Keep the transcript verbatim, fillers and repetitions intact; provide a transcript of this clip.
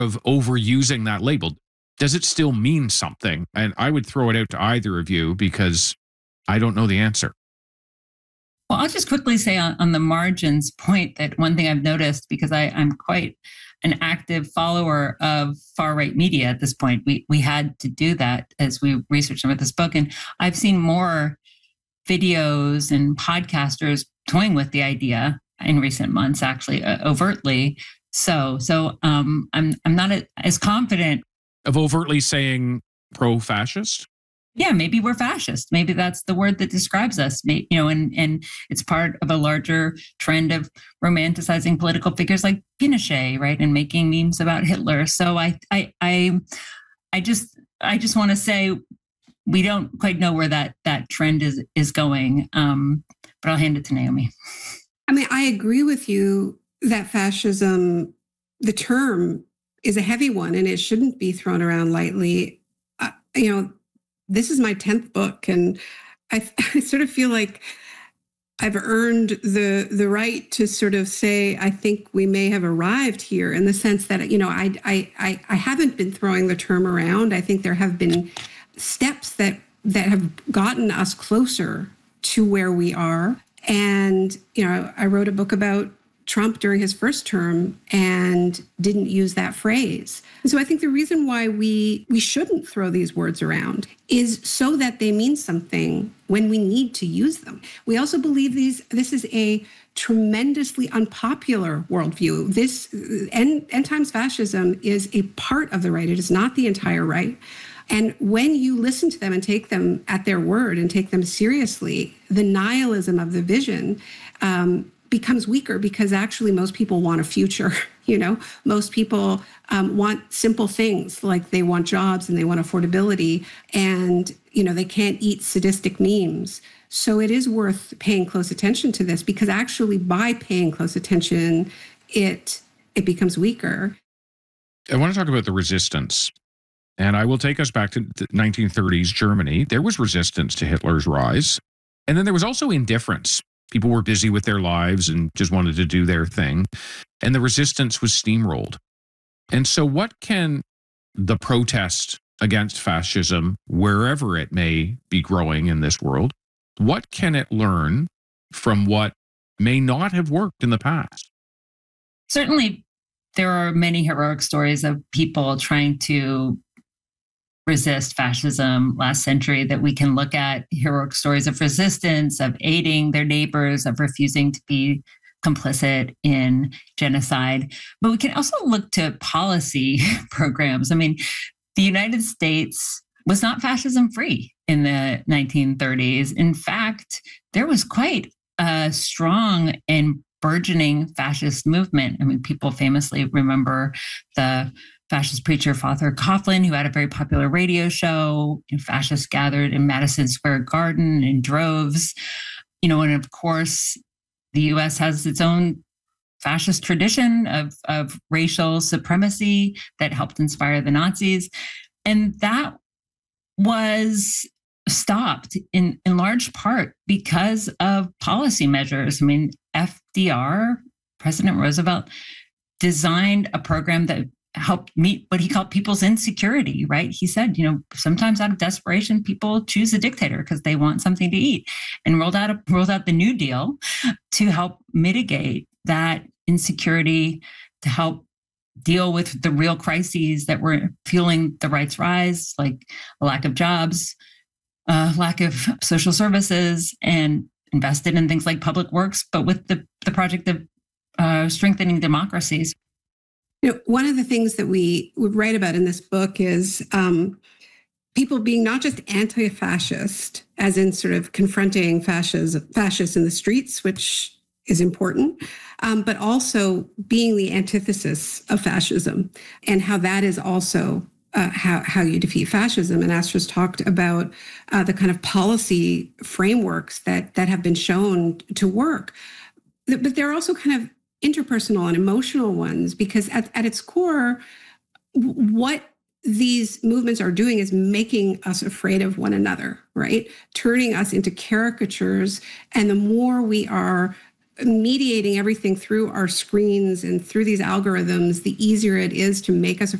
of overusing that label? Does it still mean something? And I would throw it out to either of you because I don't know the answer. Well, I'll just quickly say on, on the margins point that one thing I've noticed, because I, I'm quite an active follower of far-right media at this point. We we had to do that as we researched about this book. And I've seen more videos and podcasters toying with the idea in recent months, actually, uh, overtly. So so um, I'm I'm not a, as confident. Of overtly saying pro-fascist? Yeah, maybe we're fascist. Maybe that's the word that describes us. You know, and and it's part of a larger trend of romanticizing political figures like Pinochet, right, and making memes about Hitler. So I I I I just I just want to say we don't quite know where that that trend is is going. Um, but I'll hand it to Naomi. I mean, I agree with you that fascism, the term, is a heavy one, and it shouldn't be thrown around lightly. Uh, you know. This is my tenth book, and I, I sort of feel like I've earned the the right to sort of say I think we may have arrived here, in the sense that, you know, I I I, I haven't been throwing the term around. I think there have been steps that that have gotten us closer to where we are. And, you know, I wrote a book about Trump during his first term and didn't use that phrase. And so I think the reason why we we shouldn't throw these words around is so that they mean something when we need to use them. We also believe these this is a tremendously unpopular worldview. This end, end times fascism is a part of the right. It is not the entire right. And when you listen to them and take them at their word and take them seriously, the nihilism of the vision um, becomes weaker, because actually most people want a future. You know, most people um, want simple things, like they want jobs and they want affordability, and, you know, they can't eat sadistic memes. So it is worth paying close attention to this, because actually by paying close attention, it it becomes weaker. I want to talk about the resistance. And I will take us back to the nineteen thirties Germany. There was resistance to Hitler's rise. And then there was also indifference. People were busy with their lives and just wanted to do their thing. And the resistance was steamrolled. And so what can the protest against fascism, wherever it may be growing in this world, what can it learn from what may not have worked in the past? Certainly, there are many heroic stories of people trying to resist fascism last century that we can look at, heroic stories of resistance, of aiding their neighbors, of refusing to be complicit in genocide. But we can also look to policy programs. I mean, the United States was not fascism free in the nineteen thirties. In fact, there was quite a strong and burgeoning fascist movement. I mean, people famously remember the fascist preacher Father Coughlin, who had a very popular radio show. And fascists gathered in Madison Square Garden in droves. You know, and of course, the U S has its own fascist tradition of, of racial supremacy that helped inspire the Nazis. And that was stopped in, in large part because of policy measures. I mean, F D R, President Roosevelt, designed a program that helped meet what he called people's insecurity, right? He said, you know, sometimes out of desperation, people choose a dictator because they want something to eat, and rolled out a, rolled out the New Deal to help mitigate that insecurity, to help deal with the real crises that were fueling the right's rise, like a lack of jobs, uh, lack of social services, and invested in things like public works, but with the, the project of uh, strengthening democracies. You know, one of the things that we would write about in this book is um, people being not just anti-fascist, as in sort of confronting fascism, fascists in the streets, which is important, um, but also being the antithesis of fascism, and how that is also uh, how, how you defeat fascism. And Astra's talked about uh, the kind of policy frameworks that that have been shown to work. But they're also kind of interpersonal and emotional ones, because at, at its core, what these movements are doing is making us afraid of one another, right? Turning us into caricatures. And the more we are mediating everything through our screens and through these algorithms, the easier it is to make us